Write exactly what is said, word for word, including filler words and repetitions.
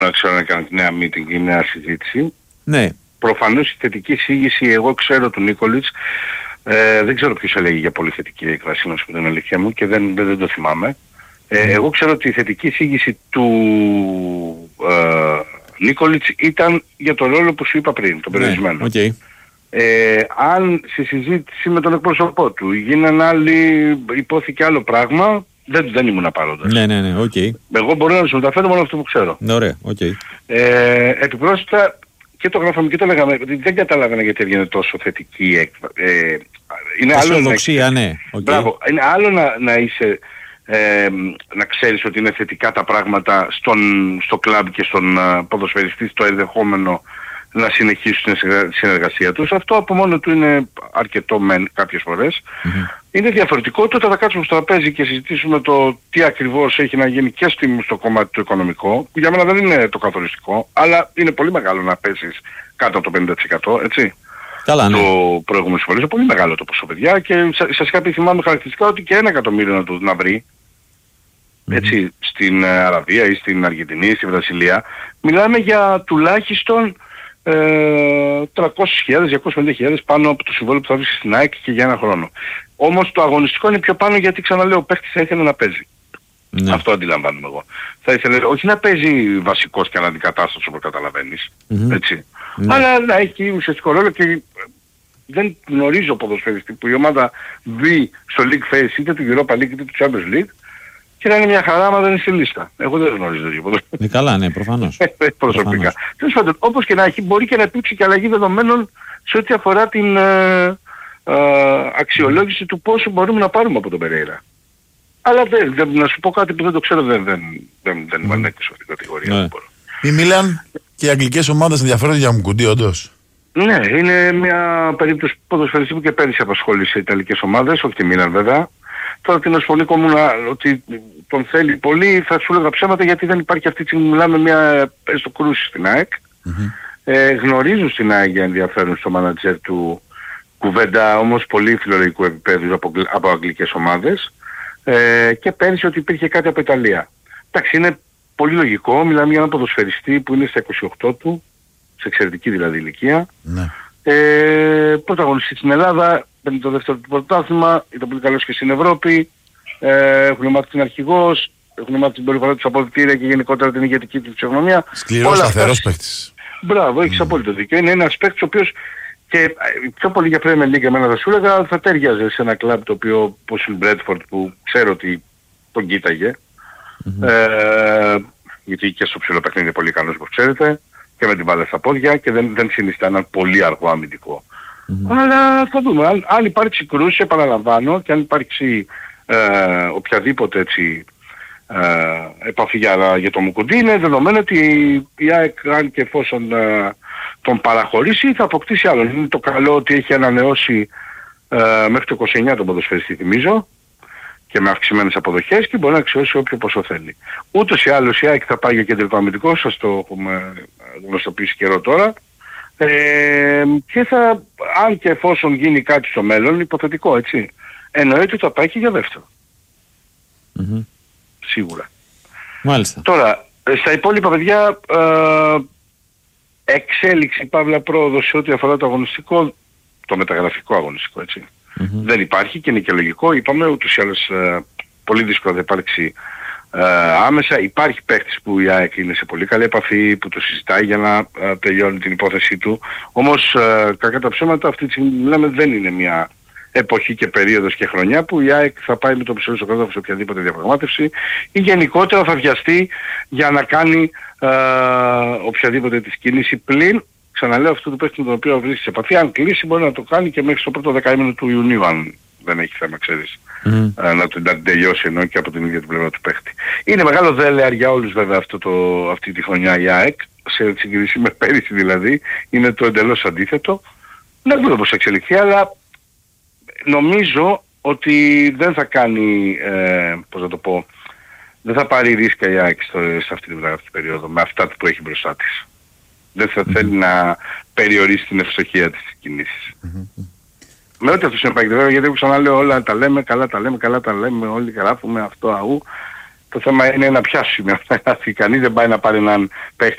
να ξέρω να κάνω τη νέα meeting ή νέα συζήτηση. Ναι. Προφανώς η θετική εισήγηση, εγώ ξέρω του Νίκολιτς, ε, δεν ξέρω ποιος έλεγε για πολύ θετική έκβαση, να σου πω την αλήθεια μου, και δεν, δεν, δεν το θυμάμαι. Ε, mm. Εγώ ξέρω ότι η θετική εισήγηση του ε, Νίκολιτς ήταν για το ρόλο που σου είπα πριν, τον περιορισμένο. Ναι, okay. ε, αν στη συζήτηση με τον εκπρόσωπό του γίνανε άλλοι, υπόθηκε άλλο πράγμα, δεν, δεν ήμουν παρόντας. Ναι, ναι, ναι, οκ. Okay. Εγώ μπορώ να σου μεταφέρω μόνο αυτό που ξέρω. Ναι, ωραία, οκ. Okay. Ε, επιπρόσθετα, και το γράφαμε και το λέγαμε, ότι δεν καταλάβαινα γιατί έβγαινε τόσο θετική έκβαση. Ε, είναι άλλο αισιοδοξία, να... ναι. Okay. Μπράβο. Είναι άλλο να, να είσαι, ε, να ξέρεις ότι είναι θετικά τα πράγματα στον, στο κλαμπ και στον uh, ποδοσφαιριστή, στο ενδεχόμενο να συνεχίσουν τη συνεργασία τους. Αυτό από μόνο του είναι αρκετό μεν κάποιες φορές. Mm-hmm. Είναι διαφορετικό τότε θα κάτσουμε στο τραπέζι και συζητήσουμε το τι ακριβώς έχει να γίνει και στο κομμάτι του οικονομικό, που για μένα δεν είναι το καθοριστικό, αλλά είναι πολύ μεγάλο να πέσεις κάτω από το πενήντα τοις εκατό, έτσι. Καλά, ναι. Το προηγούμενο συμβόλαιο, πολύ μεγάλο το ποσό, παιδιά, και σας είχα πει, θυμάμαι χαρακτηριστικά ότι και ένα εκατομμύριο να, το, να βρει, mm-hmm. έτσι, στην Αραβία ή στην Αργεντινή ή στη Βραζιλία, μιλάμε για τουλάχιστον Ε, τριακόσιες χιλιάδες, διακόσιες πενήντα χιλιάδες πάνω από το συμβόλαιο που θα βρει στην ΑΕΚ και για ένα χρόνο. Όμως το αγωνιστικό είναι πιο πάνω, γιατί ξαναλέω, ο παίκτης θα ήθελε να παίζει. Ναι. Αυτό αντιλαμβάνομαι εγώ. Θα ήθελε όχι να παίζει βασικός και αναντικατάστατος, όπως καταλαβαίνεις, mm-hmm. έτσι. Ναι. Αλλά να έχει ουσιαστικό ρόλο, και δεν γνωρίζω ποδοσφαιριστή που η ομάδα μπει στο League Phase είτε του Europa League είτε του Champions League και να είναι μια χαρά, άμα δεν είναι στη λίστα. Εγώ δεν γνωρίζω τίποτα. Ναι, καλά, ναι, προφανώς. Προσωπικά. Τέλος πάντων, όπως και να έχει, μπορεί και να υπήρξει και αλλαγή δεδομένων σε ό,τι αφορά την ε, ε, αξιολόγηση του πόσο μπορούμε να πάρουμε από τον Περέιρα. Αλλά δεν, δεν, να σου πω κάτι που δεν το ξέρω, δεν, δεν, δεν, δεν είμαι ανέκτη σε αυτήν την κατηγορία. Ναι. Η Μίλαν και οι αγγλικές ομάδες ενδιαφέρονται για Μουκουντή, όντως. Ναι, είναι μια περίπτωση ποδοσφαιριστή που και πέρυσι απασχόλησε οι ιταλικές ομάδες, όχι τη Μίλαν βέβαια. Τώρα την ασφωνικό μου ότι τον θέλει πολύ, θα σου έλεγα ψέματα, γιατί δεν υπάρχει αυτή τη στιγμή, μιλάμε μια έστω κρούση στην ΑΕΚ. Mm-hmm. Ε, γνωρίζουν στην ΑΕΚ για ενδιαφέρον στο μάνατζερ του κουβέντα, όμως πολύ φιλολογικού επίπεδου από, από αγγλικές ομάδες. Ε, και πέρυσι ότι υπήρχε κάτι από Ιταλία. Εντάξει, είναι πολύ λογικό, μιλάμε για έναν ποδοσφαιριστή που είναι στα είκοσι οκτώ του, σε εξαιρετική δηλαδή ηλικία. Mm-hmm. Ε, πρωταγωνιστή στην Ελλάδα, παίρνει το δεύτερο του πρωτάθλημα, ήταν πολύ καλός και στην Ευρώπη, ε, έχουν μάθει την αρχηγός, έχουν μάθει την περιφορά του αποδυτήρια και γενικότερα την ηγετική του φυσιογνωμία. Σκληρός, σταθερός παίκτης. Μπράβο, έχεις mm. απόλυτο δίκιο. Είναι ένας παίκτης ο οποίος και πιο πολύ για Premier League εμένα θα σου έλεγα, θα τέριαζε σε ένα κλαμπ το οποίο, όπως είναι Bradford, που ξέρω ότι τον κοίταγε, mm-hmm. ε, γιατί και στο ψηλό παιχνίδι είναι πολύ καλός, όπως ξέρετε, και με την μπάλα στα πόδια, και δεν, δεν συνιστά έναν πολύ αργό αμυντικό. Mm-hmm. Αλλά θα δούμε. Αν, αν υπάρξει κρούση, επαναλαμβάνω, και αν υπάρξει ε, οποιαδήποτε έτσι ε, επαφή για, για το Μουκουντή, είναι δεδομένο ότι η ΑΕΚ, αν και εφόσον ε, τον παραχωρήσει, θα αποκτήσει άλλον. Είναι το καλό ότι έχει ανανεώσει ε, μέχρι το είκοσι εννιά τον ποδοσφαιριστή, θυμίζω, και με αυξημένες αποδοχές, και μπορεί να αξιώσει όποιο ποσό θέλει. Ούτως ή άλλως η ΑΕΚ θα πάει για κεντρικό αμυντικό, σας το έχουμε γνωστοποιήσει καιρό τώρα. Ε, και θα, αν και εφόσον γίνει κάτι στο μέλλον, υποθετικό έτσι, εννοείται ότι θα πάει και για δεύτερο. Mm-hmm. Σίγουρα. Μάλιστα. Τώρα, στα υπόλοιπα παιδιά, ε, εξέλιξη, παύλα πρόοδος σε ό,τι αφορά το αγωνιστικό, το μεταγραφικό αγωνιστικό, έτσι. Mm-hmm. Δεν υπάρχει, και είναι και λογικό, είπαμε, ούτως ή άλλως ε, πολύ δύσκολα θα υπάρξει ε, άμεσα. Υπάρχει παίκτης που η ΑΕΚ είναι σε πολύ καλή επαφή, που το συζητάει για να ε, τελειώνει την υπόθεσή του. Όμως ε, κακά τα ψέματα, αυτή τη στιγμή μιλάμε, δεν είναι μια εποχή και περίοδος και χρονιά που η ΑΕΚ θα πάει με το ψηλό στο κράτος σε οποιαδήποτε διαπραγμάτευση, ή γενικότερα θα βιαστεί για να κάνει ε, οποιαδήποτε της κίνηση, πλην, ξαναλέω, αυτό του παίκτη με τον οποίο βρίσκει σε επαφή, αν κλείσει μπορεί να το κάνει και μέχρι στο πρώτο δεκαήμινο του Ιουνίου, αν δεν έχει θέμα, ξέρεις, mm. ε, να, το, να την τελειώσει, ενώ και από την ίδια την πλευρά του παίκτη. Είναι μεγάλο δέλεαρ για όλους βέβαια αυτό το, αυτή τη χρονιά η ΑΕΚ, σε συγκρίση με πέρυσι δηλαδή, είναι το εντελώς αντίθετο. Δεν ξέρω πώς θα εξελιχθεί, αλλά νομίζω ότι δεν θα κάνει, ε, πώς να το πω, δεν θα πάρει ρίσκα η ΑΕΚ στο, σε αυτή την, αυτή την περίοδο, με αυτά που έχει μπροστά της. Δεν θα mm-hmm. θέλει να περιορίσει την ευστοχία της στις κινήσεις. Mm-hmm. Με ό,τι αυτό συνεπάγεται βέβαια, γιατί ξαναλέω όλα τα λέμε, καλά τα λέμε, καλά τα λέμε, όλοι γράφουμε αυτό αού. Το θέμα είναι να πιάσει μια. Κανείς δεν πάει να πάρει έναν παίχτη